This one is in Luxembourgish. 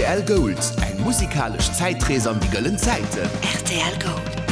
RTL Gold, eng musikalisch Zeitrees an die gëllen Zeite. RTL Gold.